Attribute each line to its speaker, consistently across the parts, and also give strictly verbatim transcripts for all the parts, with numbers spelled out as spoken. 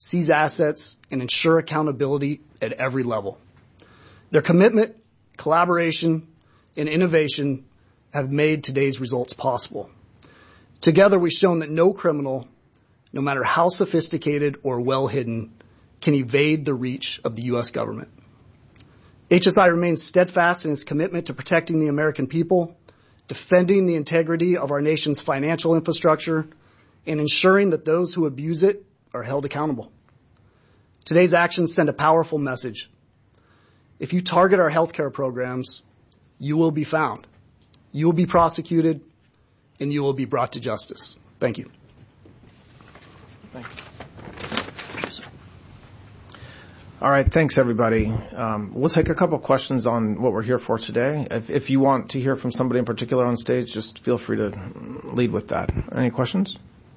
Speaker 1: seize assets, and ensure accountability at every level. Their commitment, collaboration, and innovation have made today's results possible. Together, we've shown that no criminal, no matter how sophisticated or well hidden, can evade the reach of the U S government. H S I remains steadfast in its commitment to protecting the American people, defending the integrity of our nation's financial infrastructure, and ensuring that those who abuse it are held accountable. Today's actions send a powerful message. If you target our healthcare programs, you will be found, you will be prosecuted, and you will be brought to justice. Thank you.
Speaker 2: Thank you. All right, thanks, everybody. Um, we'll take a couple questions on what we're here for today. If, if you want to hear from somebody in particular on stage, just feel free to lead with that. Any questions?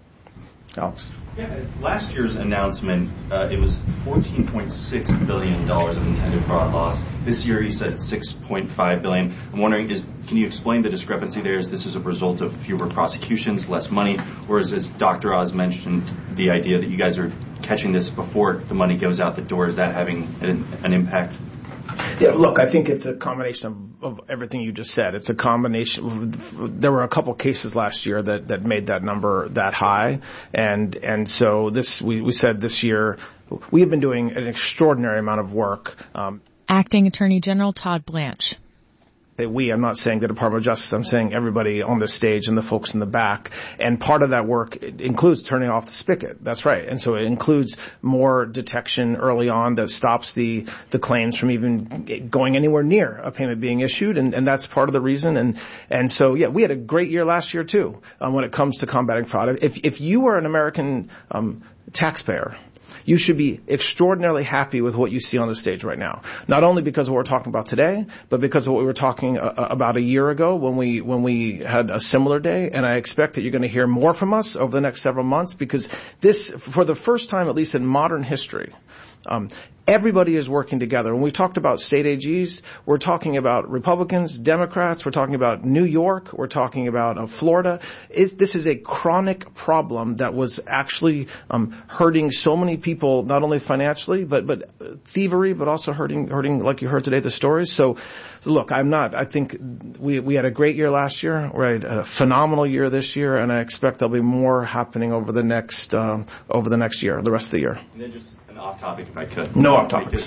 Speaker 2: Alex?
Speaker 3: Yeah, last year's announcement, uh, it was fourteen point six billion dollars of intended fraud loss. This year you said six point five billion dollars. I'm wondering, is can you explain the discrepancy there? Is this as a result of fewer prosecutions, less money, or is, as Doctor Oz mentioned, the idea that you guys are catching this before the money goes out the door? Is that having an, an impact?
Speaker 2: Yeah, look, I think it's a combination of, of everything you just said. It's a combination. There were a couple cases last year that, that made that number that high. And, and so this, we, we said this year, we have been doing an extraordinary amount of work. Um,
Speaker 4: Acting Attorney General Todd Blanche.
Speaker 2: We, I'm not saying the Department of Justice, I'm saying everybody on the stage and the folks in the back. And part of that work includes turning off the spigot. That's right. And so it includes more detection early on that stops the, the claims from even going anywhere near a payment being issued. And, and that's part of the reason. And, and so, yeah, we had a great year last year too, um, when it comes to combating fraud. If, if you were an American, um, taxpayer, you should be extraordinarily happy with what you see on the stage right now. Not only because of what we're talking about today, but because of what we were talking uh, about a year ago when we when we had a similar day. And I expect that you're going to hear more from us over the next several months, because this, for the first time, at least in modern history, um, everybody is working together. When we talked about state A Gs, we're talking about Republicans, Democrats, we're talking about New York, we're talking about uh, Florida. It, this is a chronic problem that was actually um, hurting so many people, not only financially, but but thievery, but also hurting, hurting like you heard today, the stories. So, look, I'm not, I think we we had a great year last year, right? A phenomenal year this year, and I expect there'll be more happening over the next, um, over the next year, the rest of the year.
Speaker 3: And then just an off topic, if I could.
Speaker 2: No off topics.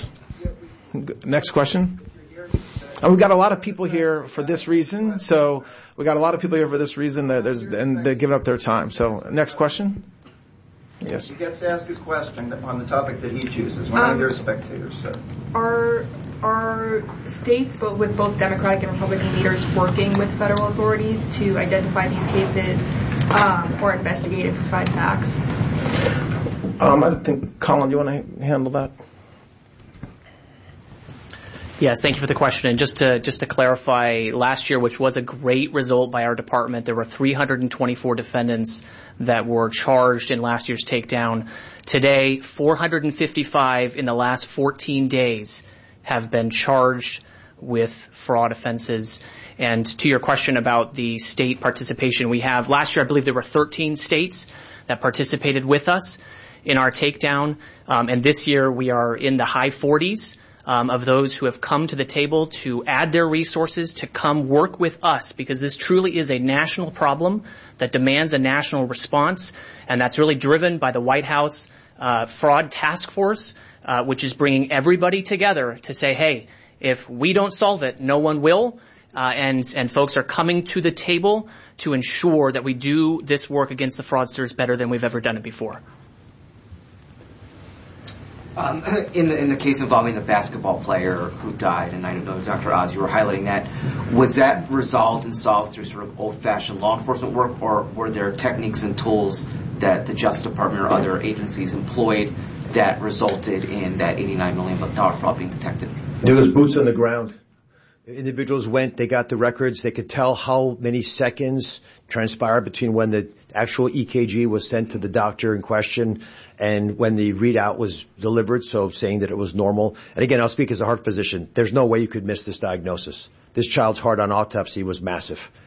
Speaker 2: Next question. And we've got a lot of people here for this reason. So we got a lot of people here for this reason. That there's, and they're giving up their time. So next question. Yes.
Speaker 5: He gets to ask his question on the topic that he chooses. We're um, not your spectators. So.
Speaker 6: Are are states, both with both Democratic and Republican leaders, working with federal authorities to identify these cases um, or investigate and provide facts?
Speaker 2: Um, I think, Colin, you want to handle that?
Speaker 7: Yes, thank you for the question. And just to just to clarify, last year, which was a great result by our department, there were three hundred twenty-four defendants that were charged in last year's takedown. Today, four hundred fifty-five in the last fourteen days have been charged with fraud offenses. And to your question about the state participation, we have last year, I believe there were thirteen states that participated with us in our takedown. Um, and this year, we are in the high forties. Um, of those who have come to the table to add their resources to come work with us, because this truly is a national problem that demands a national response, and that's really driven by the White House uh, Fraud Task Force, uh, which is bringing everybody together to say, hey, if we don't solve it, no one will, uh, and, and folks are coming to the table to ensure that we do this work against the fraudsters better than we've ever done it before.
Speaker 8: Um, in, the, in the case involving the basketball player who died, and I know, Doctor Oz, you were highlighting that, was that resolved and solved through sort of old-fashioned law enforcement work, or were there techniques and tools that the Justice Department or other agencies employed that resulted in that eighty-nine million dollars fraud being detected?
Speaker 9: There was boots on the ground. Individuals went, they got the records, they could tell how many seconds transpired between when the actual E K G was sent to the doctor in question and when the readout was delivered, so saying that it was normal. And again, I'll speak as a heart physician. There's no way you could miss this diagnosis. This child's heart on autopsy was massive.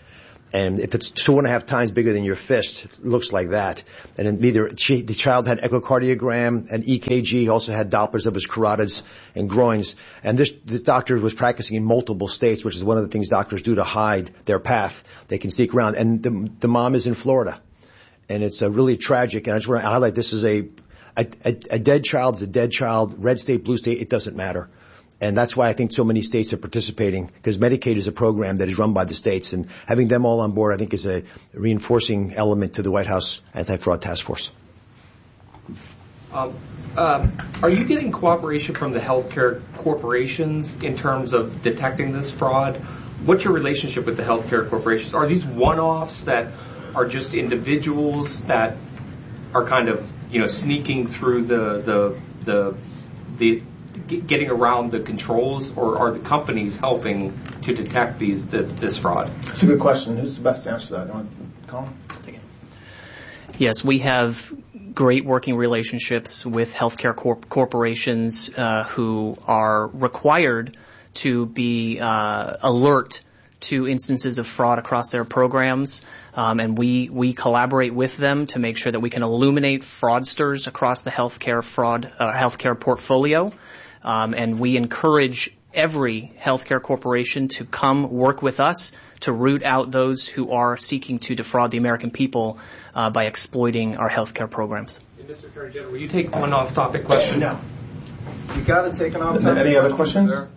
Speaker 9: And if it's two and a half times bigger than your fist, it looks like that. And then either she, the child had echocardiogram and E K G, also had Dopplers of his carotids and groins. And this, this doctor was practicing in multiple states, which is one of the things doctors do to hide their path. They can sneak around. And the, the mom is in Florida. And it's uh, really tragic. And I just want to highlight this is a, a, a, a dead child is a dead child. Red state, blue state, it doesn't matter. And that's why I think so many states are participating, because Medicaid is a program that is run by the states, and having them all on board, I think, is a reinforcing element to the White House Anti-Fraud Task Force.
Speaker 10: Um, um, are you getting cooperation from the healthcare corporations in terms of detecting this fraud? What's your relationship with the healthcare corporations? Are these one-offs that are just individuals that are kind of, you know, sneaking through the the the the getting around the controls, or are the companies helping to detect these the, this fraud?
Speaker 2: That's a good question. Who's the best to answer that? You want Colin?
Speaker 7: Yes, we have great working relationships with healthcare corp- corporations uh, who are required to be uh, alert to instances of fraud across their programs, um, and we we collaborate with them to make sure that we can illuminate fraudsters across the healthcare fraud uh, healthcare portfolio. Um, and we encourage every healthcare corporation to come work with us to root out those who are seeking to defraud the American people uh, by exploiting our healthcare programs.
Speaker 10: Hey, Mister Attorney General, will you take one off-topic question?
Speaker 5: No. You got to take an off-topic.
Speaker 2: Any other questions?
Speaker 5: Sir?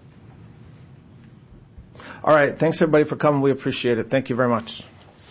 Speaker 2: All right. Thanks, everybody, for coming. We appreciate it. Thank you very much.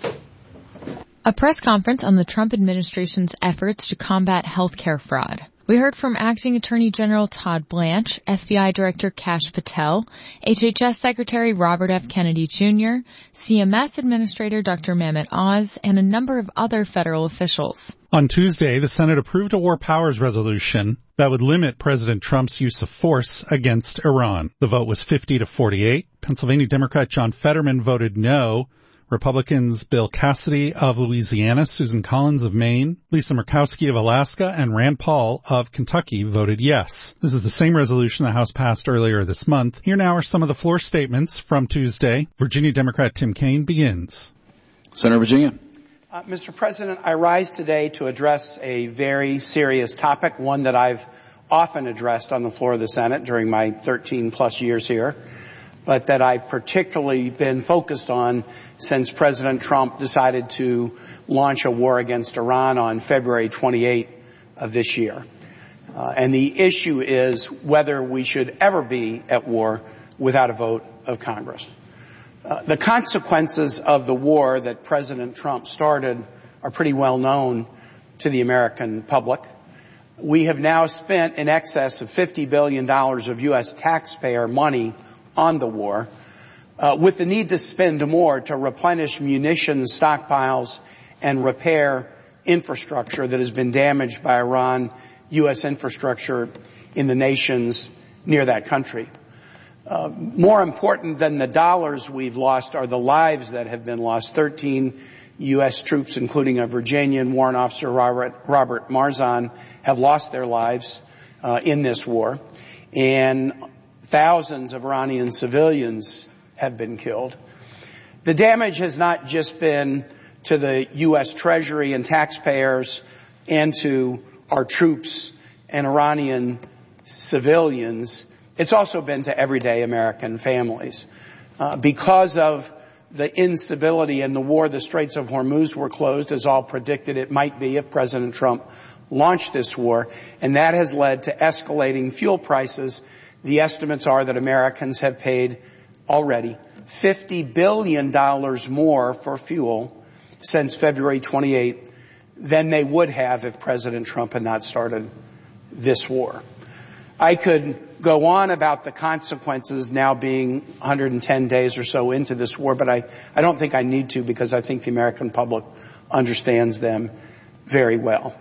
Speaker 4: A press conference on the Trump administration's efforts to combat healthcare fraud. We heard from Acting Attorney General Todd Blanche, F B I Director Kash Patel, H H S Secretary Robert F. Kennedy Junior, C M S Administrator Doctor Mehmet Oz, and a number of other federal officials.
Speaker 11: On Tuesday, the Senate approved a war powers resolution that would limit President Trump's use of force against Iran. The vote was fifty to forty-eight. Pennsylvania Democrat John Fetterman voted no. Republicans Bill Cassidy of Louisiana, Susan Collins of Maine, Lisa Murkowski of Alaska, and Rand Paul of Kentucky voted yes. This is the same resolution the House passed earlier this month. Here now are some of the floor statements from Tuesday. Virginia Democrat Tim Kaine begins.
Speaker 12: Senator Virginia.
Speaker 13: Uh, Mister President, I rise today to address a very serious topic, one that I've often addressed on the floor of the Senate during my thirteen plus years here, but that I've particularly been focused on since President Trump decided to launch a war against Iran on February twenty-eighth of this year. Uh, and the issue is whether we should ever be at war without a vote of Congress. Uh, the consequences of the war that President Trump started are pretty well known to the American public. We have now spent in excess of fifty billion dollars of U S taxpayer money on the war, uh, with the need to spend more to replenish munitions stockpiles and repair infrastructure that has been damaged by Iran, U S infrastructure in the nations near that country. Uh, more important than the dollars we've lost are the lives that have been lost. thirteen U S troops, including a Virginian warrant officer, Robert, Robert Marzan, have lost their lives uh, in this war. And thousands of Iranian civilians have been killed. The damage has not just been to the U S Treasury and taxpayers and to our troops and Iranian civilians. It's also been to everyday American families. Uh, because of the instability in the war, the Straits of Hormuz were closed, as all predicted it might be if President Trump launched this war, and that has led to escalating fuel prices. The estimates are that Americans have paid already fifty billion dollars more for fuel since February twenty-eighth than they would have if President Trump had not started this war. I could go on about the consequences now being one hundred ten days or so into this war, but I, I don't think I need to, because I think the American public understands them very well.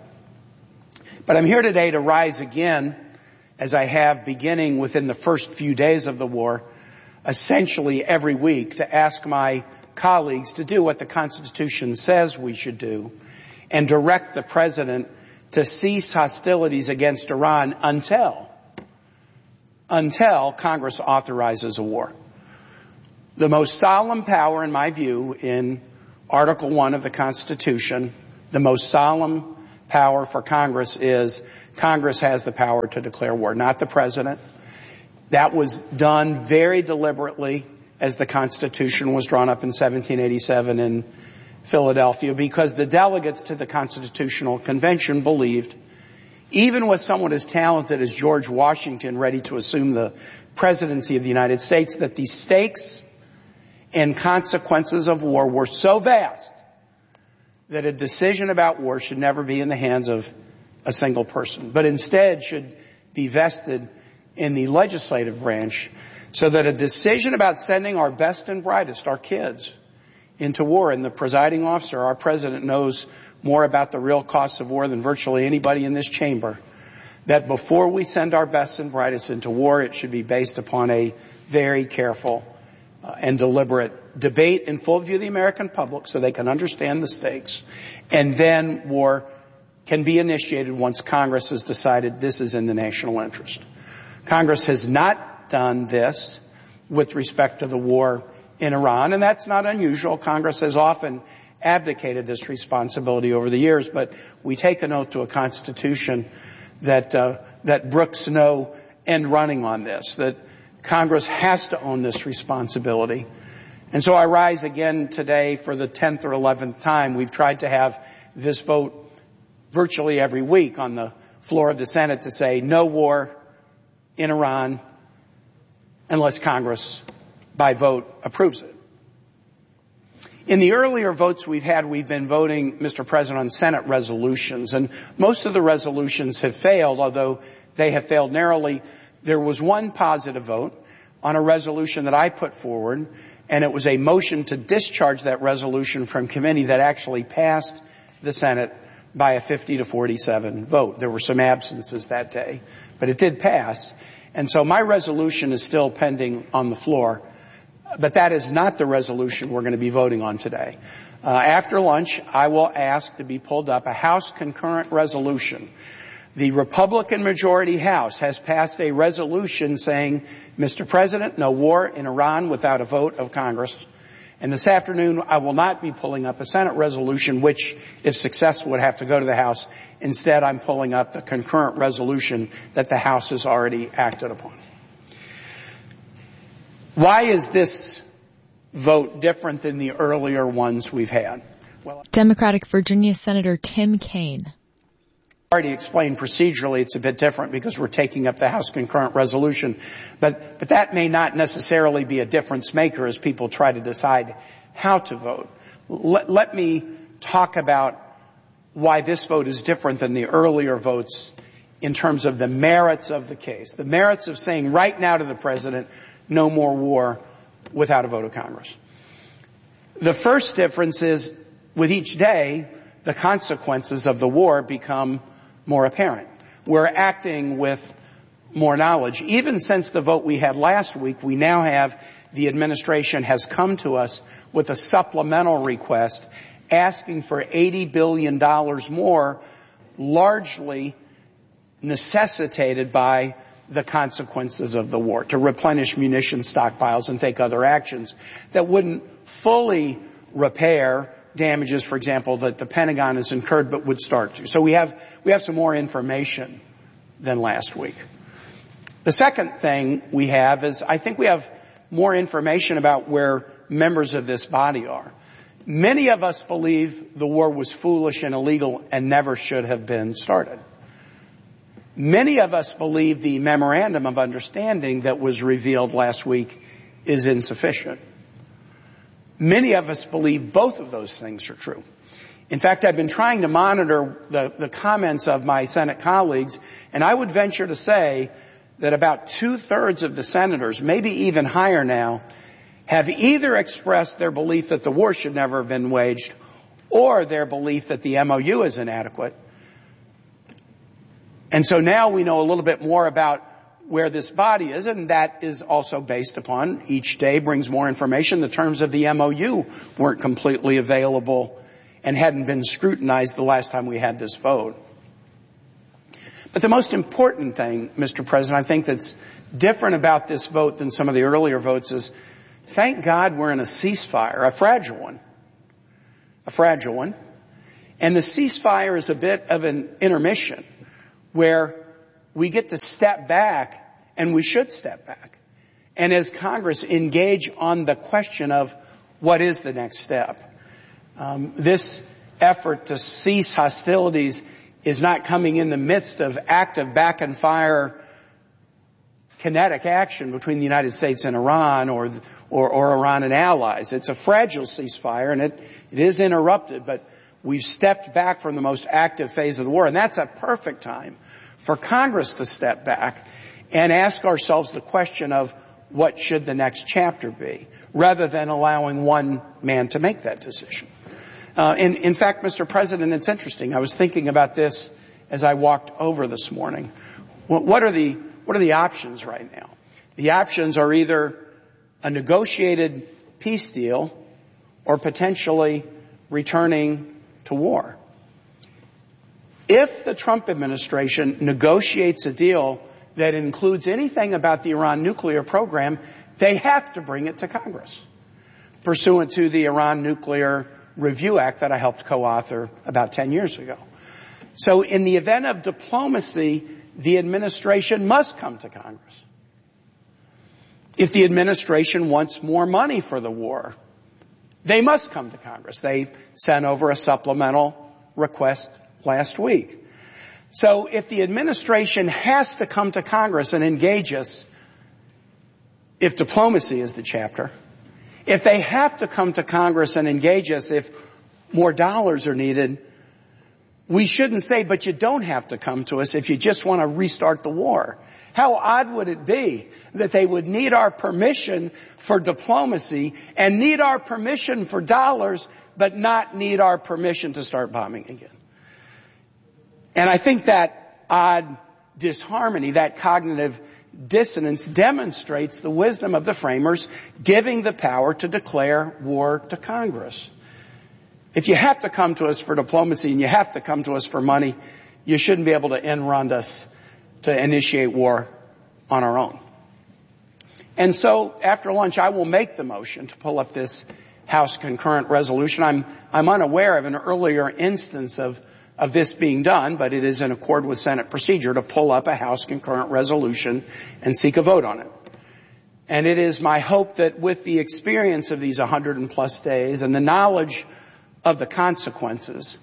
Speaker 13: But I'm here today to rise again, as I have beginning within the first few days of the war, essentially every week, to ask my colleagues to do what the Constitution says we should do and direct the President to cease hostilities against Iran until, until Congress authorizes a war. The most solemn power, in my view, in Article one of the Constitution, the most solemn power for Congress is Congress has the power to declare war, not the president. That was done very deliberately as the Constitution was drawn up in seventeen eighty-seven in Philadelphia, because the delegates to the Constitutional Convention believed, even with someone as talented as George Washington ready to assume the presidency of the United States, that the stakes and consequences of war were so vast that a decision about war should never be in the hands of a single person, but instead should be vested in the legislative branch, so that a decision about sending our best and brightest, our kids, into war, and the presiding officer, our president, knows more about the real costs of war than virtually anybody in this chamber, that before we send our best and brightest into war, it should be based upon a very careful uh, and deliberate debate in full view of the American public so they can understand the stakes. And then war can be initiated once Congress has decided this is in the national interest. Congress has not done this with respect to the war in Iran, and that's not unusual. Congress has often abdicated this responsibility over the years, but we take an oath to a Constitution that uh, that brooks no end running on this, that Congress has to own this responsibility. And so I rise again today for the tenth or eleventh time. We've tried to have this vote virtually every week on the floor of the Senate to say no war in Iran unless Congress by vote approves it. In the earlier votes we've had, we've been voting, Mister President, on Senate resolutions, and most of the resolutions have failed, although they have failed narrowly. There was one positive vote on a resolution that I put forward, and it was a motion to discharge that resolution from committee that actually passed the Senate by a fifty to forty-seven vote. There were some absences that day, but it did pass. And so my resolution is still pending on the floor. But that is not the resolution we're going to be voting on today. Uh, after lunch, I will ask to be pulled up a House concurrent resolution. The Republican majority House has passed a resolution saying, Mister President, no war in Iran without a vote of Congress. And this afternoon, I will not be pulling up a Senate resolution, which, if successful, would have to go to the House. Instead, I'm pulling up the concurrent resolution that the House has already acted upon. Why is this vote different than the earlier ones we've had? Well,
Speaker 4: Democratic Virginia Senator Tim Kaine.
Speaker 13: I already explained procedurally it's a bit different because we're taking up the House concurrent resolution. But, but that may not necessarily be a difference maker as people try to decide how to vote. Let, let me talk about why this vote is different than the earlier votes in terms of the merits of the case. The merits of saying right now to the President, no more war without a vote of Congress. The first difference is with each day, the consequences of the war become more apparent. We're acting with more knowledge. Even since the vote we had last week, we now have the administration has come to us with a supplemental request asking for eighty billion dollars more, largely necessitated by the consequences of the war, to replenish munition stockpiles and take other actions that wouldn't fully repair damages, for example, that the Pentagon has incurred but would start to. So we have, we have some more information than last week. The second thing we have is I think we have more information about where members of this body are. Many of us believe the war was foolish and illegal and never should have been started. Many of us believe the memorandum of understanding that was revealed last week is insufficient. Many of us believe both of those things are true. In fact, I've been trying to monitor the, the comments of my Senate colleagues, and I would venture to say that about two-thirds of the senators, maybe even higher now, have either expressed their belief that the war should never have been waged or their belief that the M O U is inadequate. And so now we know a little bit more about where this body is, and that is also based upon each day brings more information. The terms of the M O U weren't completely available and hadn't been scrutinized the last time we had this vote. But the most important thing, Mister President, I think that's different about this vote than some of the earlier votes is, thank God we're in a ceasefire, a fragile one. a fragile one. And the ceasefire is a bit of an intermission where we get to step back, and we should step back. And as Congress engage on the question of what is the next step. Um, this effort to cease hostilities is not coming in the midst of active back and fire kinetic action between the United States and Iran or, or, or Iran and allies. It's a fragile ceasefire, and it, it is interrupted, but we've stepped back from the most active phase of the war, and that's a perfect time for Congress to step back and ask ourselves the question of what should the next chapter be, rather than allowing one man to make that decision. Uh, in, in fact, Mister President, it's interesting. I was thinking about this as I walked over this morning. What, what are the what are the options right now? The options are either a negotiated peace deal or potentially returning to war. If the Trump administration negotiates a deal that includes anything about the Iran nuclear program, they have to bring it to Congress, pursuant to the Iran Nuclear Review Act that I helped co-author about ten years ago. So in the event of diplomacy, the administration must come to Congress. If the administration wants more money for the war, they must come to Congress. They sent over a supplemental request last week. So if the administration has to come to Congress and engage us, if diplomacy is the chapter, if they have to come to Congress and engage us if more dollars are needed, we shouldn't say, but you don't have to come to us if you just want to restart the war. How odd would it be that they would need our permission for diplomacy and need our permission for dollars, but not need our permission to start bombing again? And I think that odd disharmony, that cognitive dissonance demonstrates the wisdom of the framers giving the power to declare war to Congress. If you have to come to us for diplomacy and you have to come to us for money, you shouldn't be able to end-run us to initiate war on our own. And so after lunch, I will make the motion to pull up this House concurrent resolution. I'm, I'm unaware of an earlier instance of of this being done, but it is in accord with Senate procedure to pull up a House concurrent resolution and seek a vote on it. And it is my hope that with the experience of these one hundred plus days and the knowledge of the consequences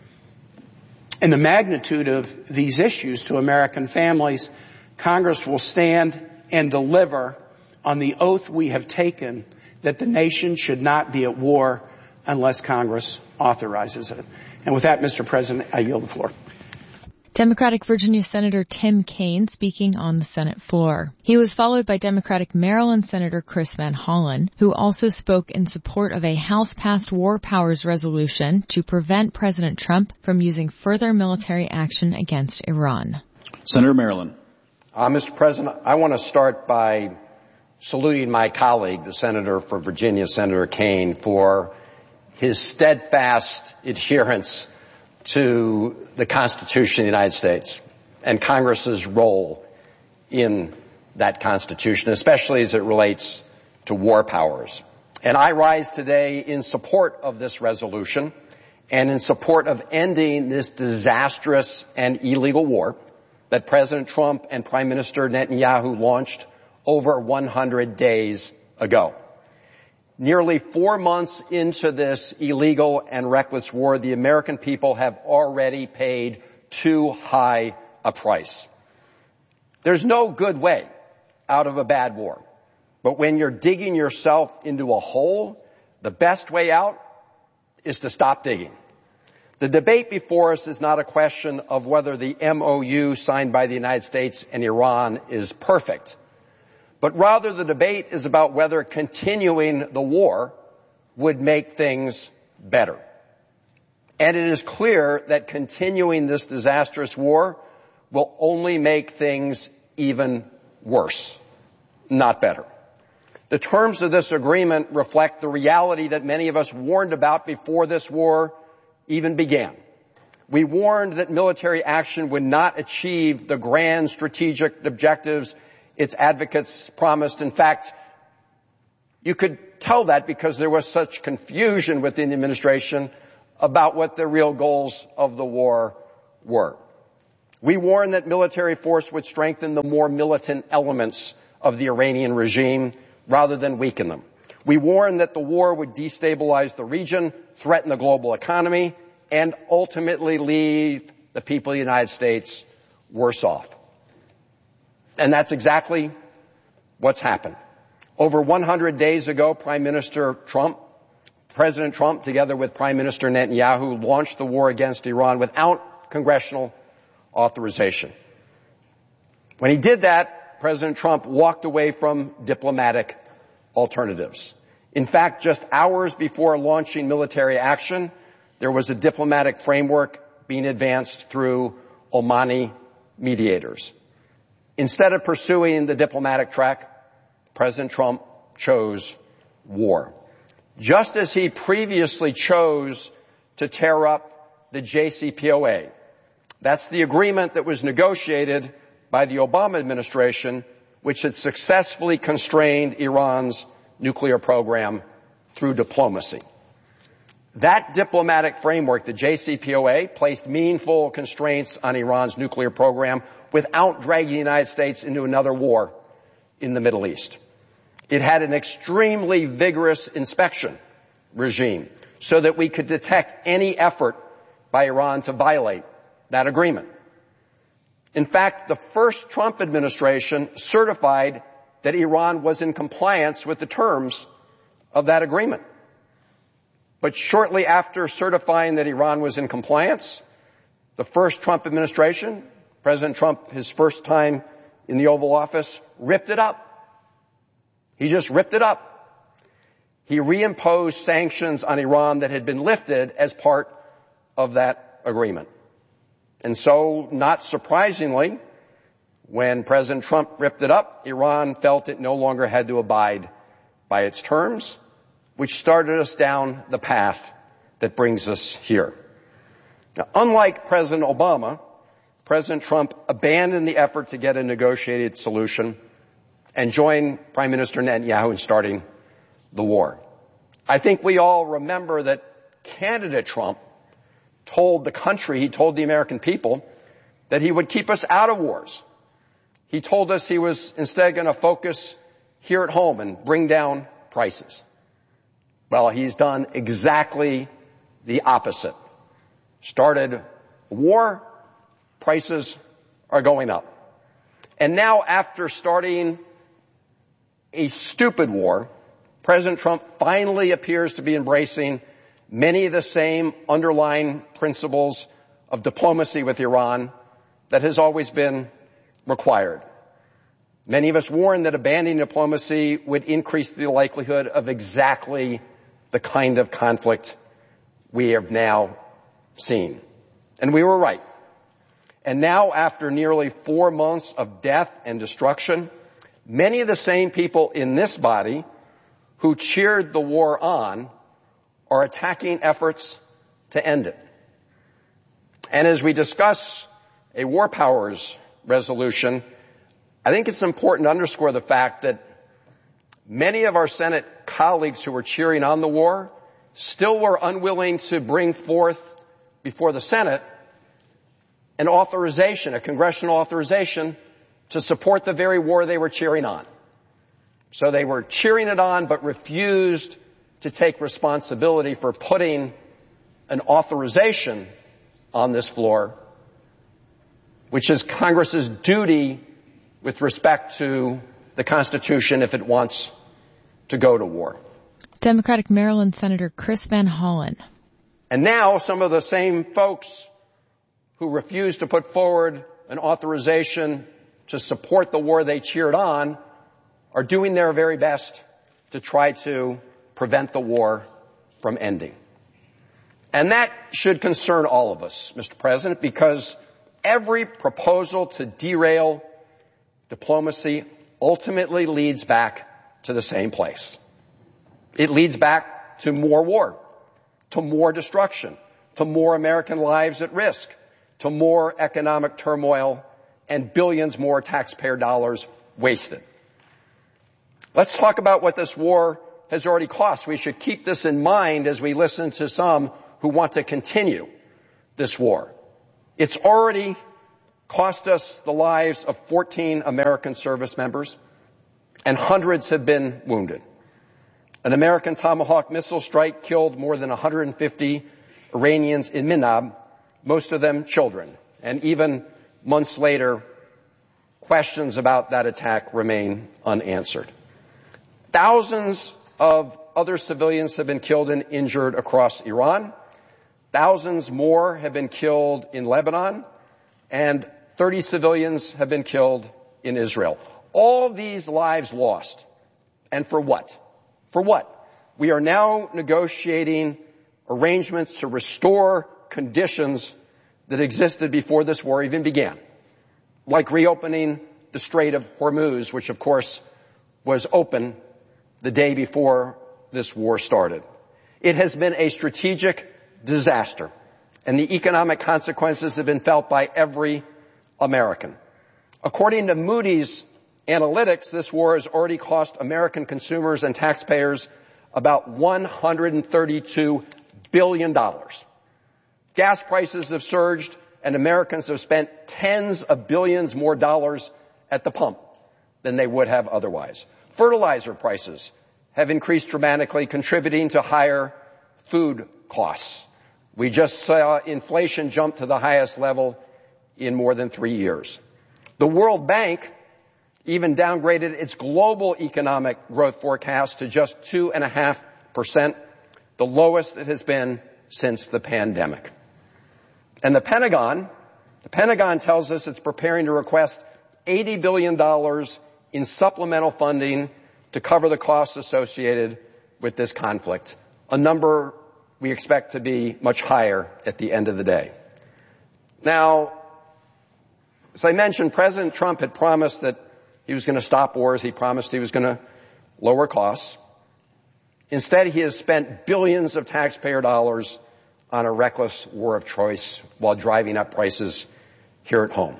Speaker 13: and the magnitude of these issues to American families, Congress will stand and deliver on the oath we have taken that the nation should not be at war unless Congress authorizes it. And with that, Mister President, I yield the floor.
Speaker 4: Democratic Virginia Senator Tim Kaine speaking on the Senate floor. He was followed by Democratic Maryland Senator Chris Van Hollen, who also spoke in support of a House-passed war powers resolution to prevent President Trump from using further military action against Iran.
Speaker 12: Senator Maryland.
Speaker 14: Uh, Mister President, I want to start by saluting my colleague, the Senator for Virginia, Senator Kaine, for his steadfast adherence to the Constitution of the United States and Congress's role in that Constitution, especially as it relates to war powers. And I rise today in support of this resolution and in support of ending this disastrous and illegal war that President Trump and Prime Minister Netanyahu launched over one hundred days ago. Nearly four months into this illegal and reckless war, the American people have already paid too high a price. There's no good way out of a bad war. But when you're digging yourself into a hole, the best way out is to stop digging. The debate before us is not a question of whether the M O U signed by the United States and Iran is perfect. But rather the debate is about whether continuing the war would make things better. And it is clear that continuing this disastrous war will only make things even worse, not better. The terms of this agreement reflect the reality that many of us warned about before this war even began. We warned that military action would not achieve the grand strategic objectives its advocates promised. In fact, you could tell that because there was such confusion within the administration about what the real goals of the war were. We warned that military force would strengthen the more militant elements of the Iranian regime rather than weaken them. We warned that the war would destabilize the region, threaten the global economy, and ultimately leave the people of the United States worse off. And that's exactly what's happened. Over one hundred days ago, Prime Minister Trump, President Trump, together with Prime Minister Netanyahu, launched the war against Iran without congressional authorization. When he did that, President Trump walked away from diplomatic alternatives. In fact, just hours before launching military action, there was a diplomatic framework being advanced through Omani mediators. Instead of pursuing the diplomatic track, President Trump chose war. Just as he previously chose to tear up the J C P O A. That's the agreement that was negotiated by the Obama administration, which had successfully constrained Iran's nuclear program through diplomacy. That diplomatic framework, the J C P O A, placed meaningful constraints on Iran's nuclear program without dragging the United States into another war in the Middle East. It had an extremely vigorous inspection regime so that we could detect any effort by Iran to violate that agreement. In fact, the first Trump administration certified that Iran was in compliance with the terms of that agreement. But shortly after certifying that Iran was in compliance, the first Trump administration, President Trump, his first time in the Oval Office, ripped it up. He just ripped it up. He reimposed sanctions on Iran that had been lifted as part of that agreement. And so, not surprisingly, when President Trump ripped it up, Iran felt it no longer had to abide by its terms, which started us down the path that brings us here. Now, unlike President Obama, President Trump abandoned the effort to get a negotiated solution and joined Prime Minister Netanyahu in starting the war. I think we all remember that candidate Trump told the country, he told the American people, that he would keep us out of wars. He told us he was instead going to focus here at home and bring down prices. Well, he's done exactly the opposite. Started a war, prices are going up. And now, after starting a stupid war, President Trump finally appears to be embracing many of the same underlying principles of diplomacy with Iran that has always been required. Many of us warned that abandoning diplomacy would increase the likelihood of exactly the kind of conflict we have now seen. And we were right. And now, after nearly four months of death and destruction, many of the same people in this body who cheered the war on are attacking efforts to end it. And as we discuss a war powers resolution, I think it's important to underscore the fact that many of our Senate colleagues who were cheering on the war still were unwilling to bring forth before the Senate an authorization, a congressional authorization to support the very war they were cheering on. So they were cheering it on but refused to take responsibility for putting an authorization on this floor, which is Congress's duty with respect to the Constitution if it wants to go to war.
Speaker 4: Democratic Maryland Senator Chris Van Hollen.
Speaker 14: And now some of the same folks who refused to put forward an authorization to support the war they cheered on are doing their very best to try to prevent the war from ending. And that should concern all of us, Mister President, because every proposal to derail diplomacy ultimately leads back to the same place. It leads back to more war, to more destruction, to more American lives at risk, to more economic turmoil, and billions more taxpayer dollars wasted. Let's talk about what this war has already cost. We should keep this in mind as we listen to some who want to continue this war. It's already cost us the lives of fourteen American service members, and hundreds have been wounded. An American Tomahawk missile strike killed more than one hundred fifty Iranians in Minab, most of them children. And even months later, questions about that attack remain unanswered. Thousands of other civilians have been killed and injured across Iran. Thousands more have been killed in Lebanon, and thirty civilians have been killed in Israel. All these lives lost. And for what? For what? We are now negotiating arrangements to restore conditions that existed before this war even began, like reopening the Strait of Hormuz, which of course was open the day before this war started. It has been a strategic disaster, and the economic consequences have been felt by every American. According to Moody's Analytics, this war has already cost American consumers and taxpayers about one hundred thirty-two billion dollars. Gas prices have surged, and Americans have spent tens of billions more dollars at the pump than they would have otherwise. Fertilizer prices have increased dramatically, contributing to higher food costs. We just saw inflation jump to the highest level in more than three years. The World Bank even downgraded its global economic growth forecast to just two and a half percent, the lowest it has been since the pandemic. And the Pentagon, the Pentagon tells us it's preparing to request eighty billion dollars in supplemental funding to cover the costs associated with this conflict, a number we expect to be much higher at the end of the day. Now, as I mentioned, President Trump had promised that he was going to stop wars. He promised he was going to lower costs. Instead, he has spent billions of taxpayer dollars on a reckless war of choice while driving up prices here at home.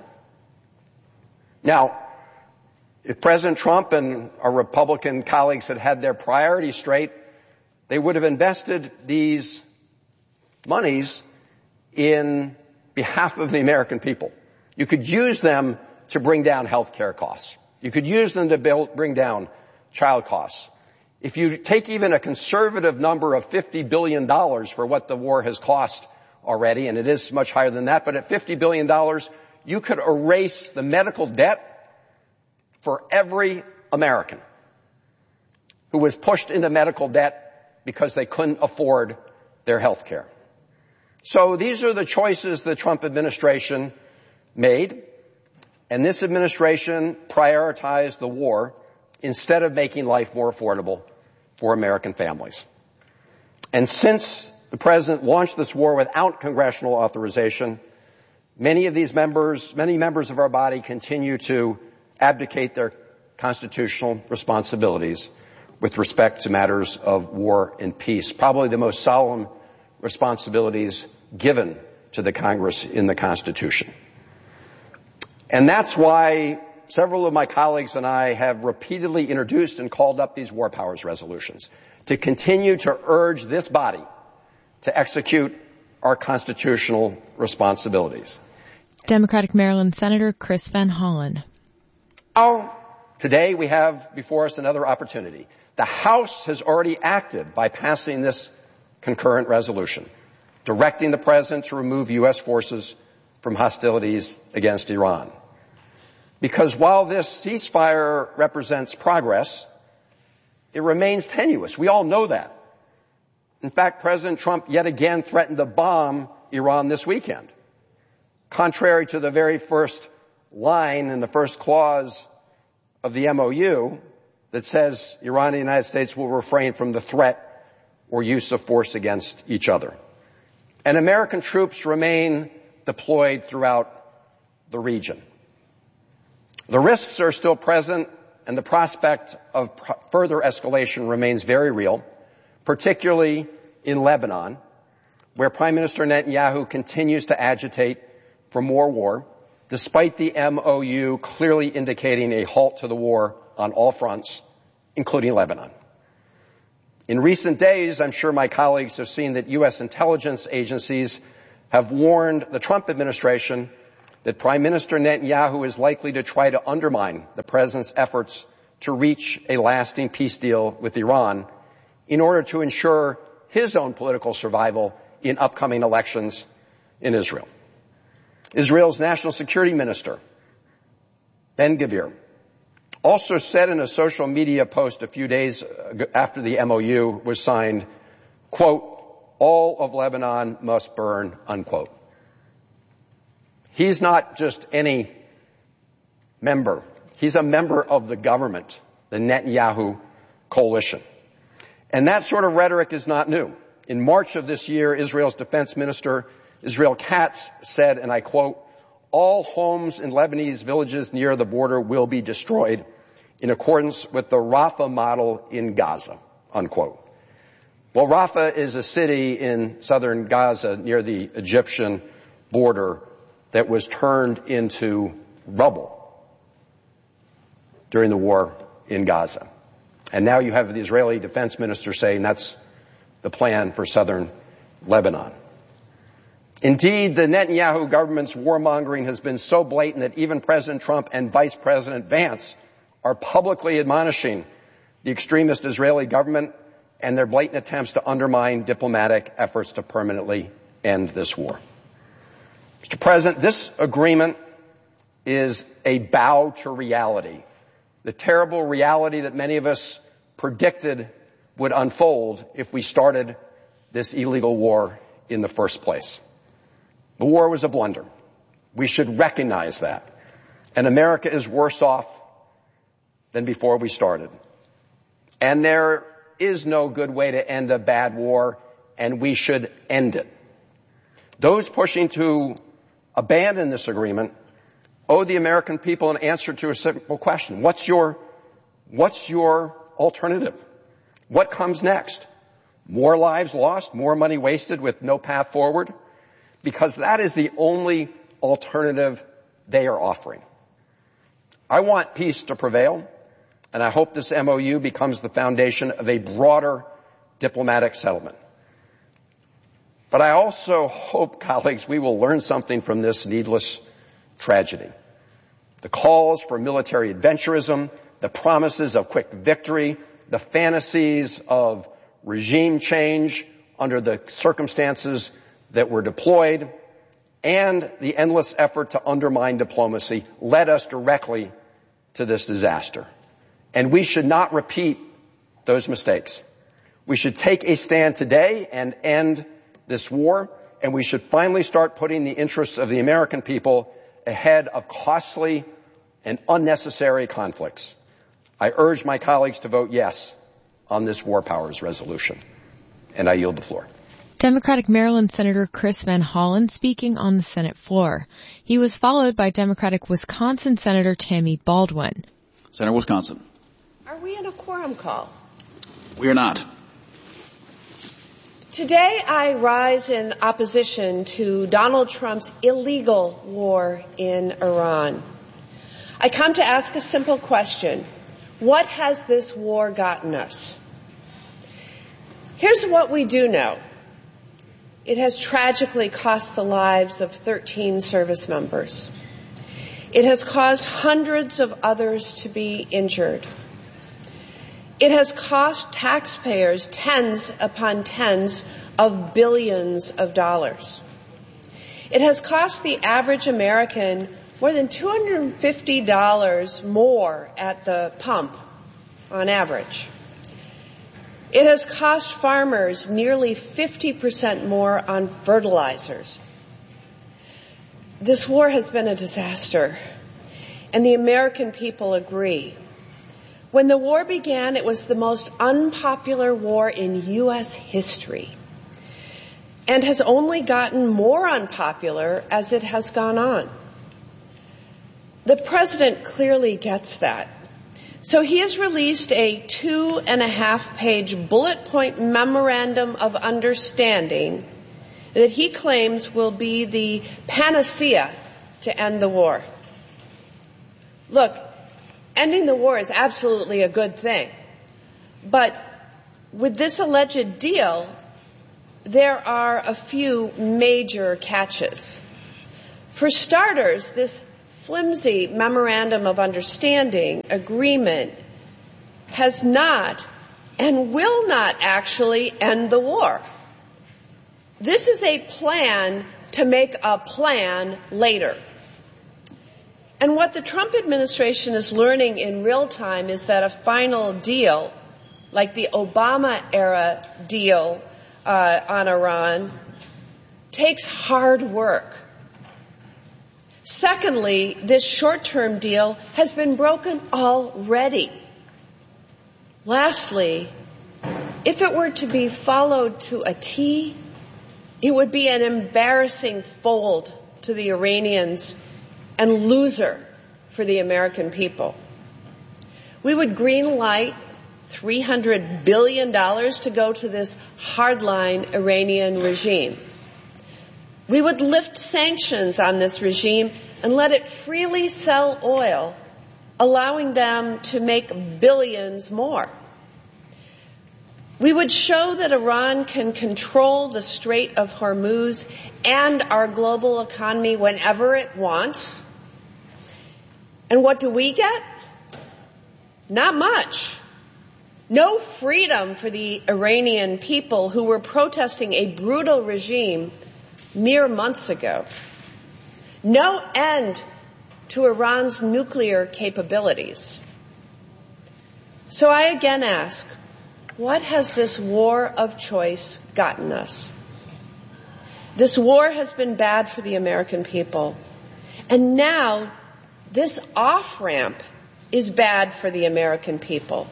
Speaker 14: Now, if President Trump and our Republican colleagues had had their priorities straight, they would have invested these monies in behalf of the American people. You could use them to bring down health care costs. You could use them to build, bring down child costs. If you take even a conservative number of fifty billion dollars for what the war has cost already, and it is much higher than that, but at fifty billion dollars, you could erase the medical debt for every American who was pushed into medical debt because they couldn't afford their health care. So these are the choices the Trump administration made, and this administration prioritized the war instead of making life more affordable for American families. And since the president launched this war without congressional authorization, many of these members, many members of our body continue to abdicate their constitutional responsibilities with respect to matters of war and peace, probably the most solemn responsibilities given to the Congress in the Constitution. And that's why several of my colleagues and I have repeatedly introduced and called up these war powers resolutions to continue to urge this body to execute our constitutional responsibilities.
Speaker 4: Democratic Maryland Senator Chris Van Hollen.
Speaker 14: Now, today we have before us another opportunity. The House has already acted by passing this concurrent resolution, directing the president to remove U S forces from hostilities against Iran. Because while this ceasefire represents progress, it remains tenuous. We all know that. In fact, President Trump yet again threatened to bomb Iran this weekend, contrary to the very first line in the first clause of the M O U that says Iran and the United States will refrain from the threat or use of force against each other. And American troops remain deployed throughout the region. The risks are still present, and the prospect of pro- further escalation remains very real, particularly in Lebanon, where Prime Minister Netanyahu continues to agitate for more war, despite the M O U clearly indicating a halt to the war on all fronts, including Lebanon. In recent days, I'm sure my colleagues have seen that U S intelligence agencies have warned the Trump administration that Prime Minister Netanyahu is likely to try to undermine the president's efforts to reach a lasting peace deal with Iran in order to ensure his own political survival in upcoming elections in Israel. Israel's National Security Minister, Ben-Gvir, also said in a social media post a few days after the M O U was signed, quote, all of Lebanon must burn, unquote. He's not just any member. He's a member of the government, the Netanyahu coalition. And that sort of rhetoric is not new. In March of this year, Israel's defense minister, Israel Katz, said, and I quote, all homes in Lebanese villages near the border will be destroyed in accordance with the Rafah model in Gaza, unquote. Well, Rafah is a city in southern Gaza near the Egyptian border that was turned into rubble during the war in Gaza. And now you have the Israeli defense minister saying that's the plan for southern Lebanon. Indeed, the Netanyahu government's warmongering has been so blatant that even President Trump and Vice President Vance are publicly admonishing the extremist Israeli government and their blatant attempts to undermine diplomatic efforts to permanently end this war. Mister President, this agreement is a bow to reality, the terrible reality that many of us predicted would unfold if we started this illegal war in the first place. The war was a blunder. We should recognize that. And America is worse off than before we started. And there is no good way to end a bad war, and we should end it. Those pushing to abandon this agreement owe the American people an answer to a simple question. What's your, what's your alternative? What comes next? More lives lost, more money wasted with no path forward? Because that is the only alternative they are offering. I want peace to prevail, and I hope this M O U becomes the foundation of a broader diplomatic settlement. But I also hope, colleagues, we will learn something from this needless tragedy. The calls for military adventurism, the promises of quick victory, the fantasies of regime change under the circumstances that were deployed, and the endless effort to undermine diplomacy led us directly to this disaster. And we should not repeat those mistakes. We should take a stand today and end this war, and we should finally start putting the interests of the American people ahead of costly and unnecessary conflicts. I urge my colleagues to vote yes on this War Powers resolution. And I yield the floor.
Speaker 4: Democratic Maryland Senator Chris Van Hollen speaking on the Senate floor. He was followed by Democratic Wisconsin Senator Tammy Baldwin.
Speaker 12: Senator Wisconsin.
Speaker 15: Are we in a quorum call?
Speaker 12: We are not.
Speaker 15: Today I rise in opposition to Donald Trump's illegal war in Iran. I come to ask a simple question. What has this war gotten us? Here's what we do know. It has tragically cost the lives of thirteen service members. It has caused hundreds of others to be injured. It has cost taxpayers tens upon tens of billions of dollars. It has cost the average American more than two hundred fifty dollars more at the pump on average. It has cost farmers nearly fifty percent more on fertilizers. This war has been a disaster, and the American people agree. When the war began, it was the most unpopular war in U S history, and has only gotten more unpopular as it has gone on. The president clearly gets that. So he has released a two and a half page bullet point memorandum of understanding that he claims will be the panacea to end the war. Look, ending the war is absolutely a good thing, but with this alleged deal, there are a few major catches. For starters, this flimsy memorandum of understanding agreement has not and will not actually end the war. This is a plan to make a plan later. And what the Trump administration is learning in real time is that a final deal, like the Obama-era deal uh, on Iran, takes hard work. Secondly, this short-term deal has been broken already. Lastly, if it were to be followed to a T, it would be an embarrassing fold to the Iranians and loser for the American people. We would green light three hundred billion dollars to go to this hardline Iranian regime. We would lift sanctions on this regime and let it freely sell oil, allowing them to make billions more. We would show that Iran can control the Strait of Hormuz and our global economy whenever it wants. And what do we get? Not much. No freedom for the Iranian people who were protesting a brutal regime mere months ago. No end to Iran's nuclear capabilities. So I again ask, what has this war of choice gotten us? This war has been bad for the American people. And now this off-ramp is bad for the American people.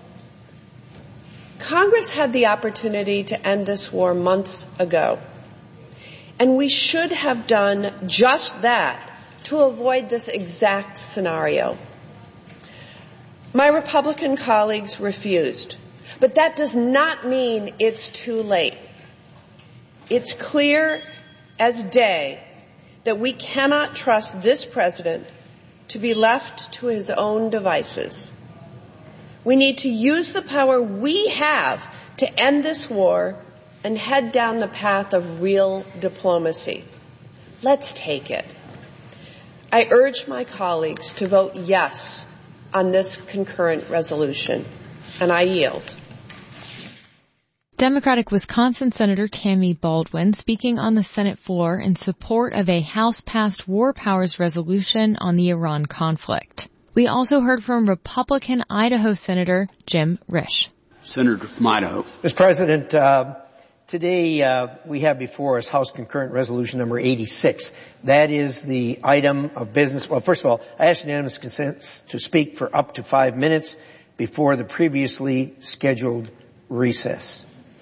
Speaker 15: Congress had the opportunity to end this war months ago. And we should have done just that to avoid this exact scenario. My Republican colleagues refused. But that does not mean it's too late. It's clear as day that we cannot trust this president to be left to his own devices. We need to use the power we have to end this war and head down the path of real diplomacy. Let's take it. I urge my colleagues to vote yes on this concurrent resolution, and I yield.
Speaker 4: Democratic Wisconsin Senator Tammy Baldwin speaking on the Senate floor in support of a House-passed War Powers resolution on the Iran conflict. We also heard from Republican Idaho Senator Jim Risch.
Speaker 16: Senator from Idaho.
Speaker 17: Mister President, uh, today uh, we have before us House Concurrent Resolution number eighty-six. That is the item of business. Well, first of all, I ask unanimous consent to speak for up to five minutes before the previously scheduled recess.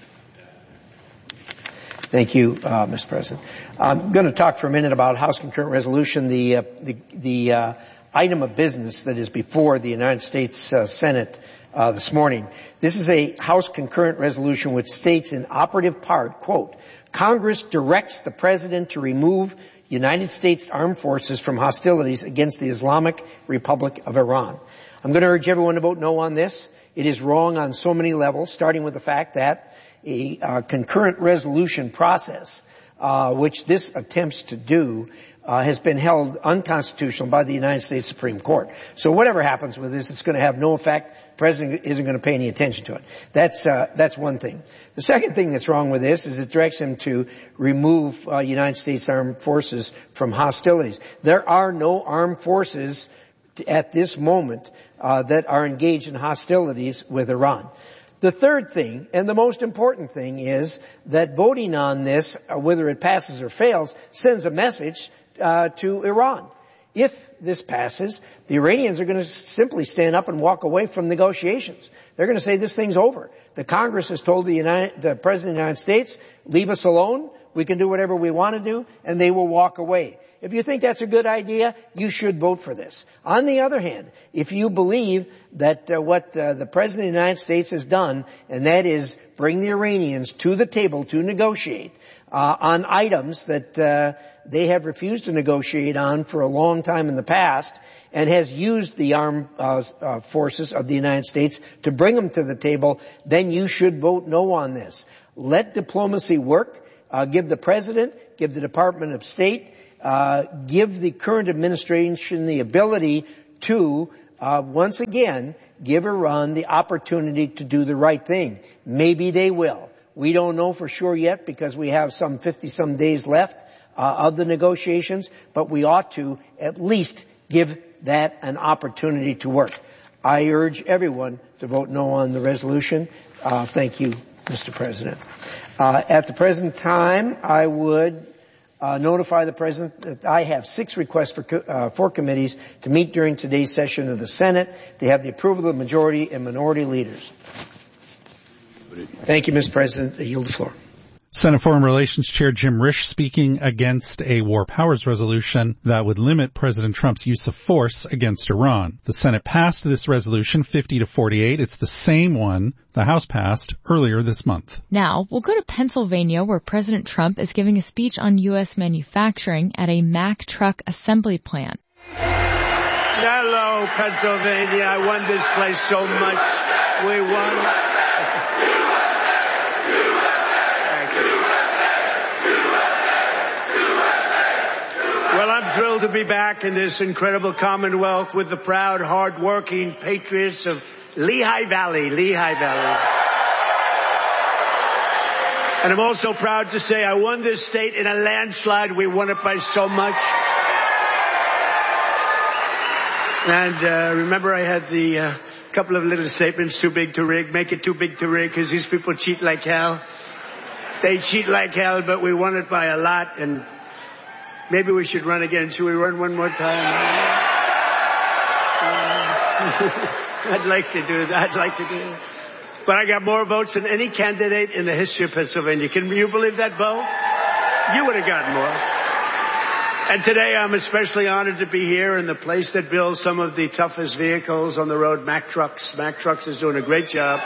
Speaker 17: Thank you, uh, Mister President. I'm going to talk for a minute about House Concurrent Resolution, the uh, the, the uh, item of business that is before the United States uh, Senate uh, this morning. This is a House Concurrent Resolution which states in operative part, quote, Congress directs the President to remove United States armed forces from hostilities against the Islamic Republic of Iran. I'm going to urge everyone to vote no on this. It is wrong on so many levels, starting with the fact that a uh, concurrent resolution process, uh, which this attempts to do, uh, has been held unconstitutional by the United States Supreme Court. So whatever happens with this, it's going to have no effect. The President isn't going to pay any attention to it. That's, uh, that's one thing. The second thing that's wrong with this is it directs him to remove uh, United States armed forces from hostilities. There are no armed forces at this moment uh, that are engaged in hostilities with Iran. The third thing, and the most important thing, is that voting on this, uh, whether it passes or fails, sends a message uh, to Iran. If this passes, the Iranians are going to simply stand up and walk away from negotiations. They're going to say this thing's over. The Congress has told the, United, the President of the United States, leave us alone, we can do whatever we want to do, and they will walk away. If you think that's a good idea, you should vote for this. On the other hand, if you believe that uh, what uh, the President of the United States has done, and that is bring the Iranians to the table to negotiate uh, on items that uh, they have refused to negotiate on for a long time in the past and has used the armed uh, uh, forces of the United States to bring them to the table, then you should vote no on this. Let diplomacy work. Uh, give the President, give the Department of State, uh, give the current administration the ability to, uh, once again, give Iran the opportunity to do the right thing. Maybe they will. We don't know for sure yet because we have some fifty-some days left uh, of the negotiations, but we ought to at least give that an opportunity to work. I urge everyone to vote no on the resolution. Uh, thank you, Mister President. Uh, at the present time, I would uh, notify the President that I have six requests for, co- uh, for committees to meet during today's session of the Senate. They have the approval of the majority and minority leaders. Thank you, Mister President. I yield the floor.
Speaker 11: Senate Foreign Relations Chair Jim Risch speaking against a war powers resolution that would limit President Trump's use of force against Iran. The Senate passed this resolution fifty to forty-eight. It's the same one the House passed earlier this month.
Speaker 4: Now, we'll go to Pennsylvania, where President Trump is giving a speech on U S manufacturing at a Mack truck assembly plant.
Speaker 16: Hello, Pennsylvania. I won this place so much. We won. Well, I'm thrilled to be back in this incredible Commonwealth with the proud, hard-working patriots of Lehigh Valley, Lehigh Valley. And I'm also proud to say I won this state in a landslide. We won it by so much. And uh, remember I had the uh, couple of little statements, too big to rig, make it too big to rig, because these people cheat like hell. They cheat like hell, but we won it by a lot, and maybe we should run again. Should we run one more time? Uh, I'd like to do that. I'd like to do that. But I got more votes than any candidate in the history of Pennsylvania. Can you believe that, Bo? You would have gotten more. And today I'm especially honored to be here in the place that builds some of the toughest vehicles on the road, Mack Trucks. Mack Trucks is doing a great job.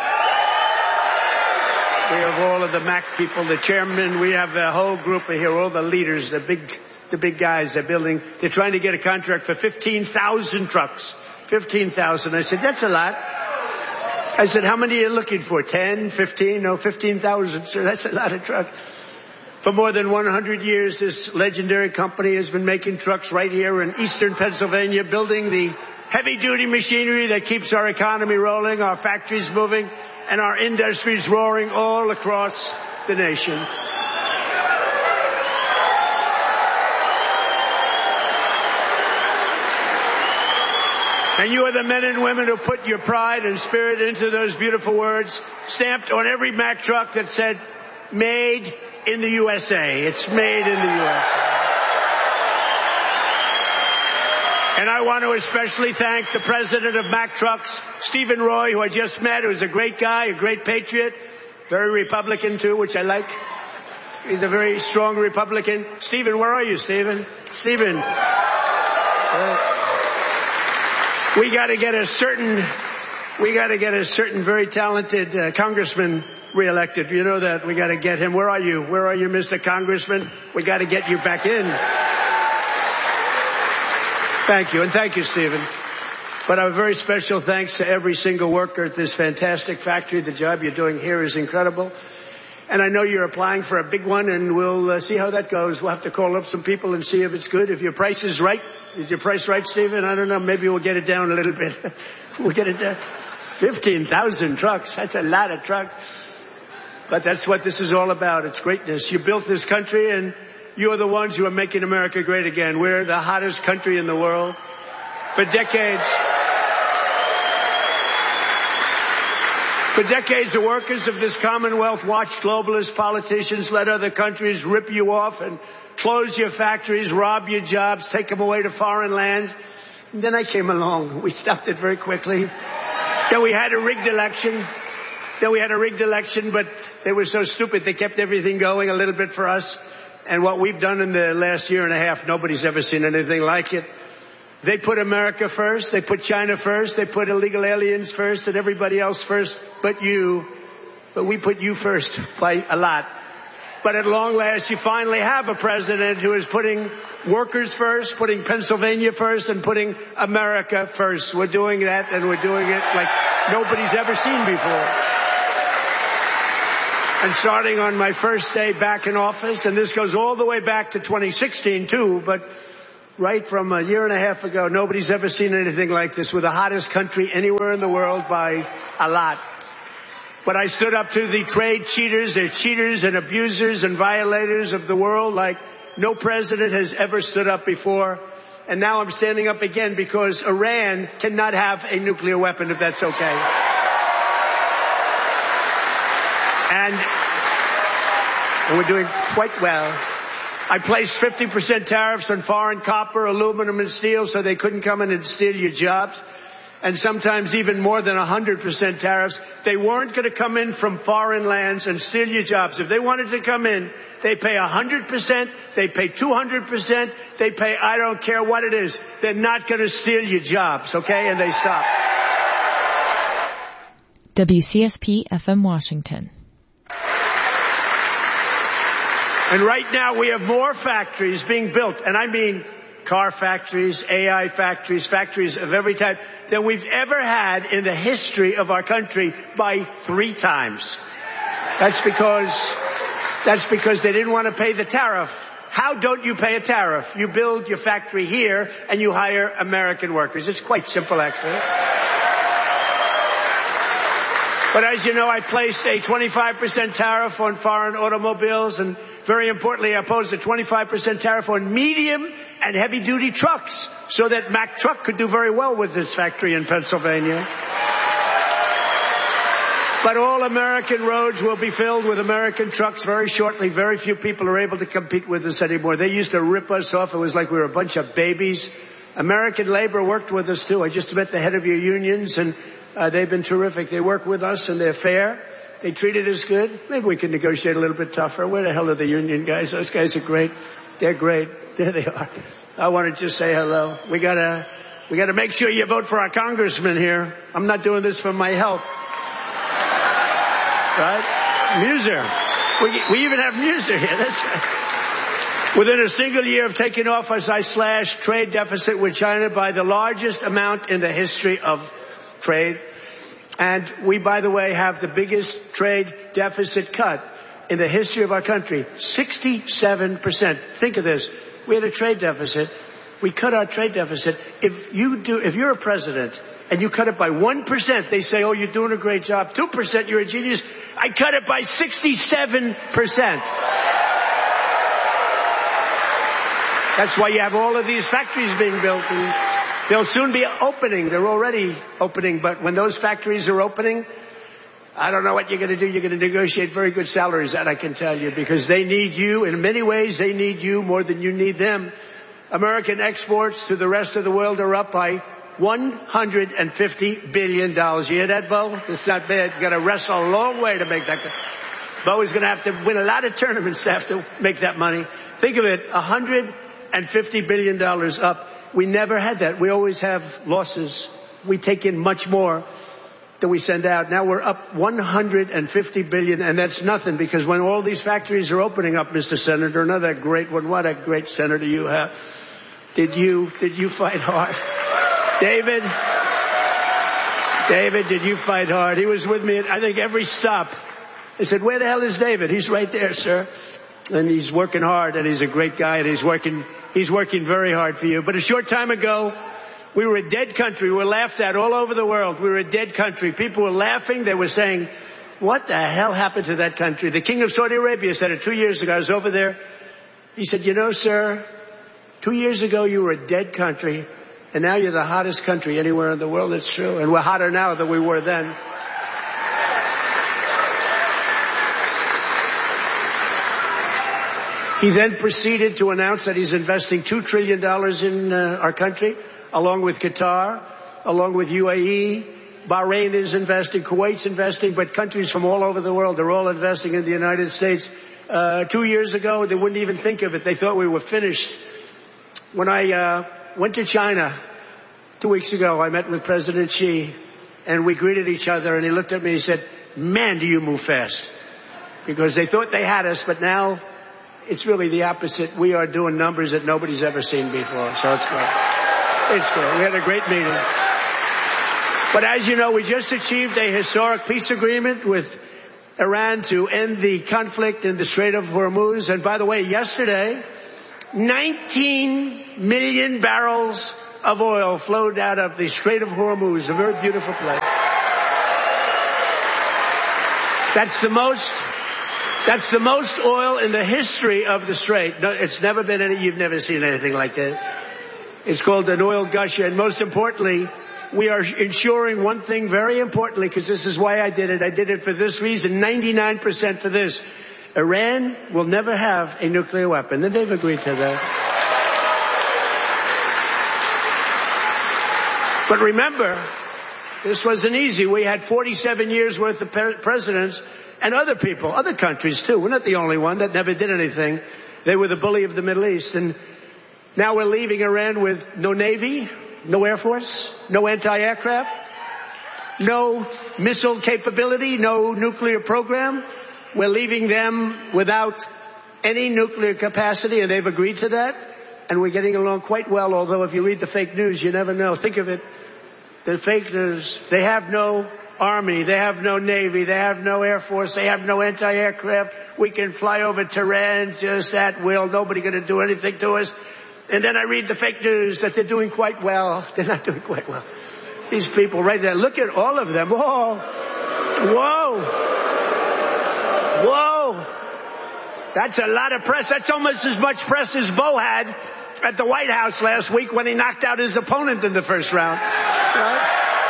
Speaker 16: We have all of the Mack people, the chairman. We have a whole group of here, all the leaders, the big, the big guys. They're building. They're trying to get a contract for fifteen thousand trucks. fifteen thousand. I said, that's a lot. I said, how many are you looking for? ten, fifteen? No, fifteen thousand, sir. That's a lot of trucks. For more than one hundred years, this legendary company has been making trucks right here in eastern Pennsylvania, building the heavy-duty machinery that keeps our economy rolling, our factories moving, and our industries roaring all across the nation. And you are the men and women who put your pride and spirit into those beautiful words, stamped on every Mack truck that said, made in the U S A. It's made in the U S A. And I want to especially thank the president of Mack Trucks, Stephen Roy, who I just met, who's a great guy, a great patriot, very Republican too, which I like. He's a very strong Republican. Stephen, where are you, Stephen? Stephen. Uh, we got to get a certain, we got to get a certain very talented uh, congressman reelected. You know that. We got to get him. Where are you? Where are you, Mister Congressman? We got to get you back in. Thank you, and thank you, Stephen. But a very special thanks to every single worker at this fantastic factory. The job you're doing here is incredible. And I know you're applying for a big one, and we'll uh, see how that goes. We'll have to call up some people and see if it's good. If your price is right. Is your price right, Stephen? I don't know. Maybe we'll get it down a little bit. We'll get it down. fifteen thousand trucks. That's a lot of trucks. But that's what this is all about. It's greatness. You built this country, and you are the ones who are making America great again. We're the hottest country in the world. For decades, for decades, the workers of this Commonwealth watched globalist politicians let other countries rip you off and close your factories, rob your jobs, take them away to foreign lands. And then I came along. We stopped it very quickly. Then we had a rigged election. Then we had a rigged election, but they were so stupid they kept everything going a little bit for us. And what we've done in the last year and a half, nobody's ever seen anything like it. They put America first. They put China first. They put illegal aliens first and everybody else first but you. But we put you first by a lot. But at long last, you finally have a president who is putting workers first, putting Pennsylvania first, and putting America first. We're doing that, and we're doing it like nobody's ever seen before. And starting on my first day back in office, and this goes all the way back to twenty sixteen too, but right from a year and a half ago, nobody's ever seen anything like this. We're the hottest country anywhere in the world by a lot. But I stood up to the trade cheaters. They're cheaters and abusers and violators of the world like no president has ever stood up before. And now I'm standing up again because Iran cannot have a nuclear weapon, if that's okay. And, and we're doing quite well. I placed fifty percent tariffs on foreign copper, aluminum, and steel so they couldn't come in and steal your jobs. And sometimes even more than one hundred percent tariffs. They weren't going to come in from foreign lands and steal your jobs. If they wanted to come in, they pay one hundred percent, they pay two hundred percent, they pay I don't care what it is. They're not going to steal your jobs, okay? And they stop.
Speaker 4: W C S P F M Washington.
Speaker 16: And right now we have more factories being built, and I mean car factories, A I factories, factories of every type, than we've ever had in the history of our country by three times. That's because, that's because they didn't want to pay the tariff. How don't you pay a tariff? You build your factory here and you hire American workers. It's quite simple, actually. But as you know, I placed a twenty-five percent tariff on foreign automobiles, and very importantly, I posed a twenty-five percent tariff on medium and heavy-duty trucks so that Mack Truck could do very well with its factory in Pennsylvania. But all American roads will be filled with American trucks very shortly. Very few people are able to compete with us anymore. They used to rip us off. It was like we were a bunch of babies. American labor worked with us, too. I just met the head of your unions, and uh, they've been terrific. They work with us, and they're fair. They treated us good. Maybe we can negotiate a little bit tougher. Where the hell are the union guys? Those guys are great. They're great. There they are. I want to just say hello. We gotta, we gotta make sure you vote for our congressman here. I'm not doing this for my health. Right? Muser. We, we even have Muser here. That's right. Within a single year of taking office, I slashed trade deficit with China by the largest amount in the history of trade. And we, by the way, have the biggest trade deficit cut in the history of our country, sixty-seven percent. Think of this. We had a trade deficit. We cut our trade deficit. If you do, if you're a president and you cut it by one percent, they say, oh, you're doing a great job. two percent, you're a genius. I cut it by sixty-seven percent. That's why you have all of these factories being built. And they'll soon be opening. They're already opening. But when those factories are opening, I don't know what you're going to do. You're going to negotiate very good salaries, that I can tell you, because they need you. In many ways, they need you more than you need them. American exports to the rest of the world are up by one hundred fifty billion dollars. You hear that, Bo? It's not bad. You've got to wrestle a long way to make that. Bo is going to have to win a lot of tournaments to have to make that money. Think of it, one hundred fifty billion dollars up. We never had that. We always have losses. We take in much more that we send out. Now we're up one hundred fifty billion, and that's nothing, because when all these factories are opening up, Mister Senator, another great one. What a great senator you have. Did you, did you fight hard? David, David, did you fight hard? He was with me at, I think, every stop. I said, where the hell is David? He's right there, sir. And he's working hard, and he's a great guy, and he's working, he's working very hard for you. But a short time ago, we were a dead country. We were laughed at all over the world. We were a dead country. People were laughing. They were saying, what the hell happened to that country? The king of Saudi Arabia said it two years ago. I was over there. He said, you know, sir, two years ago you were a dead country, and now you're the hottest country anywhere in the world. It's true. And we're hotter now than we were then. He then proceeded to announce that he's investing two trillion dollars in uh, our country, along with Qatar, along with U A E. Bahrain is investing, Kuwait's investing, but countries from all over the world are all investing in the United States. Uh, two years ago, they wouldn't even think of it. They thought we were finished. When I uh, went to China two weeks ago, I met with President Xi, and we greeted each other, and he looked at me and he said, man, do you move fast. because they thought they had us, but now it's really the opposite. We are doing numbers that nobody's ever seen before, so it's great. It's great. We had a great meeting. But as you know, we just achieved a historic peace agreement with Iran to end the conflict in the Strait of Hormuz. And by the way, yesterday, nineteen million barrels of oil flowed out of the Strait of Hormuz, a very beautiful place. That's the most, that's the most oil in the history of the Strait. No, it's never been any, you've never seen anything like that. It's called an oil gusher, and most importantly, we are ensuring one thing very importantly, because this is why I did it. I did it for this reason, ninety-nine percent for this. Iran will never have a nuclear weapon, and they've agreed to that. But remember, this wasn't easy. We had forty-seven years worth of presidents and other people, other countries too. We're not the only one that never did anything. They were the bully of the Middle East, and now we're leaving Iran with no navy, no air force, no anti-aircraft, no missile capability, no nuclear program. We're leaving them without any nuclear capacity, and they've agreed to that. And we're getting along quite well, although if you read the fake news, you never know. Think of it. The fake news, they have no army, they have no navy, they have no air force, they have no anti-aircraft. We can fly over Tehran just at will. Nobody going to do anything to us. And then I read the fake news that they're doing quite well. They're not doing quite well. These people right there, look at all of them. Whoa. Whoa. Whoa. That's a lot of press. That's almost as much press as Bo had at the White House last week when he knocked out his opponent in the first round. Right?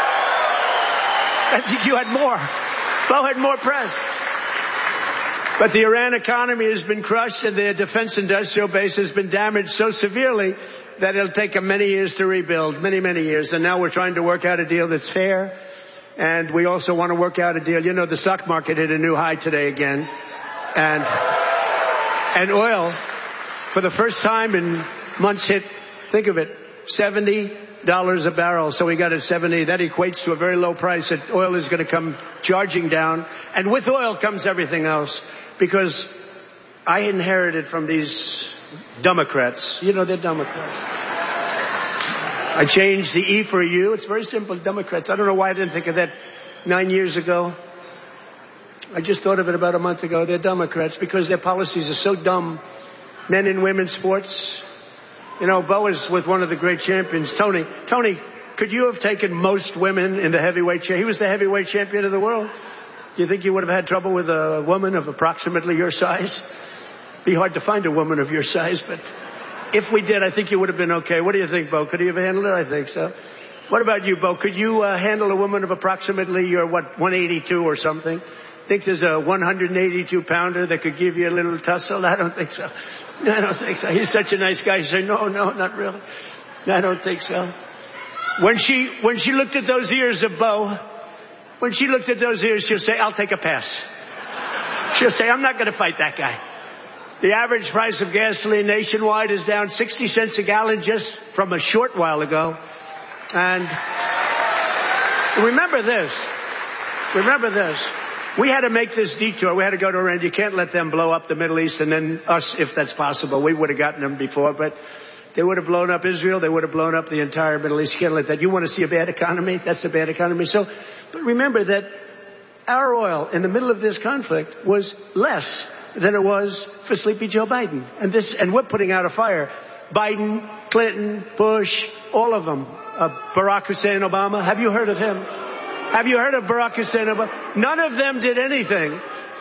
Speaker 16: I think you had more. Bo had more press. But the Iran economy has been crushed, and their defense industrial base has been damaged so severely that it'll take them many years to rebuild, many, many years. And now we're trying to work out a deal that's fair. And we also want to work out a deal. You know, the stock market hit a new high today again. And, and oil, for the first time in months, hit, think of it, seventy dollars a barrel. So we got at seventy. That equates to a very low price. That oil is going to come charging down. And with oil comes everything else. Because I inherited from these Democrats. You know, they're Democrats. I changed the E for a U. It's very simple, Democrats. I don't know why I didn't think of that nine years ago. I just thought of it about a month ago. They're Democrats because their policies are so dumb. Men and women's sports. You know, Bo is with one of the great champions, Tony. Tony, could you have taken most women in the heavyweight championship? He was the heavyweight champion of the world. Do you think you would have had trouble with a woman of approximately your size? Be hard to find a woman of your size, but if we did, I think you would have been okay. What do you think, Bo? Could you have handled it? I think so. What about you, Bo? Could you uh, handle a woman of approximately your, what, one eighty-two or something? Think there's a one eighty-two pounder that could give you a little tussle? I don't think so. No, I don't think so. He's such a nice guy. He said, no, no, not really. No, I don't think so. When she, when she looked at those ears of Bo, When she looked at those ears, she'll say, I'll take a pass. She'll say, I'm not going to fight that guy. The average price of gasoline nationwide is down sixty cents a gallon just from a short while ago. And remember this. Remember this. We had to make this detour. We had to go to Iran. You can't let them blow up the Middle East and then us, if that's possible. We would have gotten them before, but they would have blown up Israel. They would have blown up the entire Middle East. You can't let that. You want to see a bad economy? That's a bad economy. So, but remember that our oil in the middle of this conflict was less than it was for Sleepy Joe Biden. And this, and we're putting out a fire. Biden, Clinton, Bush, all of them. Uh, Barack Hussein Obama. Have you heard of him? Have you heard of Barack Hussein Obama? None of them did anything.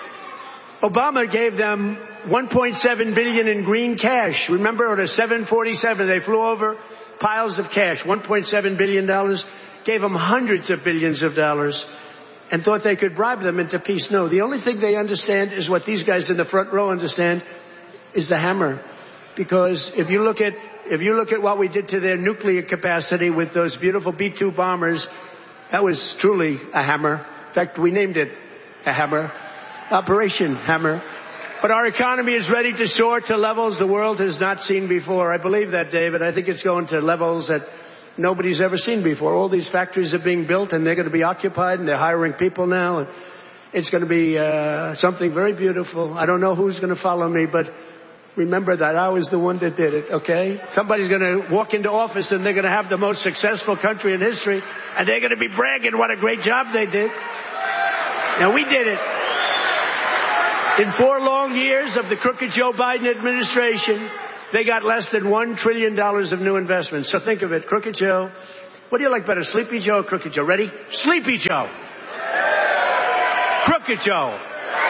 Speaker 16: Obama gave them one point seven billion dollars in green cash. Remember, on a seven forty-seven, they flew over piles of cash. one point seven billion dollars. Gave them hundreds of billions of dollars and thought they could bribe them into peace. No, the only thing they understand is what these guys in the front row understand is the hammer. Because if you look at, if you look at what we did to their nuclear capacity with those beautiful B two bombers, that was truly a hammer. In fact, we named it a hammer. Operation Hammer. But our economy is ready to soar to levels the world has not seen before. I believe that, David. I think it's going to levels that nobody's ever seen before. All these factories are being built and they're going to be occupied and they're hiring people now. And It's going to be uh, something very beautiful. I don't know who's going to follow me, but remember that I was the one that did it, okay? Somebody's going to walk into office and they're going to have the most successful country in history, and they're going to be bragging what a great job they did. Now, we did it. In four long years of the crooked Joe Biden administration, they got less than one trillion dollars of new investments. So think of it, Crooked Joe. What do you like better, Sleepy Joe or Crooked Joe? Ready? Sleepy Joe. Crooked Joe.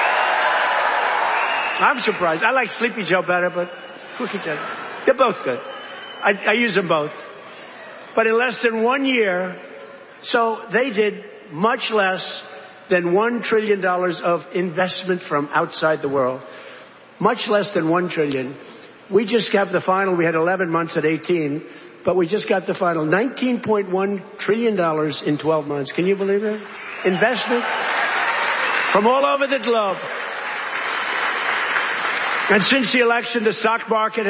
Speaker 16: I'm surprised. I like Sleepy Joe better, but Crooked Joe. They're both good. I, I use them both. But in less than one year, so they did much less than one trillion dollars of investment from outside the world. Much less than one trillion. We just have the final. We had eleven months at eighteen, but we just got the final. nineteen point one trillion dollars in twelve months. Can you believe it? Investment from all over the globe. And since the election, the stock market